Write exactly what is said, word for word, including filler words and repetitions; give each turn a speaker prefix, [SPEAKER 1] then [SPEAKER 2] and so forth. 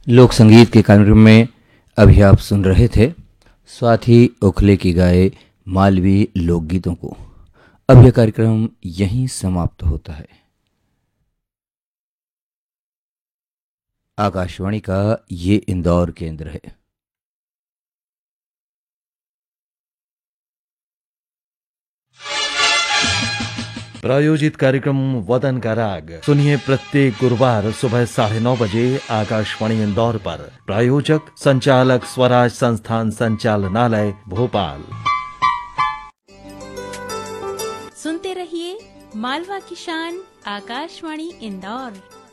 [SPEAKER 1] लोक संगीत के कार्यक्रम में अभी आप सुन रहे थे स्वाति ओखले की गाए मालवी लोकगीतों को। अब यह कार्यक्रम यहीं समाप्त होता है। आकाशवाणी का ये इंदौर केंद्र है।
[SPEAKER 2] प्रायोजित कार्यक्रम वतन का राग सुनिए प्रत्येक गुरुवार सुबह साढ़े नौ बजे आकाशवाणी इंदौर पर। प्रायोजक संचालक स्वराज संस्थान संचालनालय भोपाल।
[SPEAKER 3] सुनते रहिए मालवा की शान आकाशवाणी इंदौर।